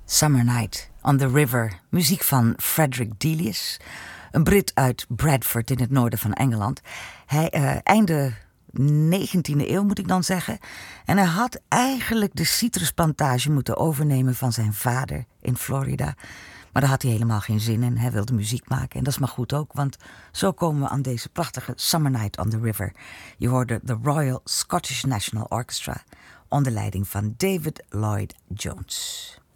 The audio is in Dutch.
Summer Night on the River, muziek van Frederick Delius, een Brit uit Bradford in het noorden van Engeland. Hij einde 19e eeuw moet ik dan zeggen. En hij had eigenlijk de citrusplantage moeten overnemen van zijn vader in Florida. Maar daar had hij helemaal geen zin in. Hij wilde muziek maken en dat is maar goed ook, want zo komen we aan deze prachtige Summer Night on the River. Je hoorde de Royal Scottish National Orchestra onder leiding van David Lloyd Jones.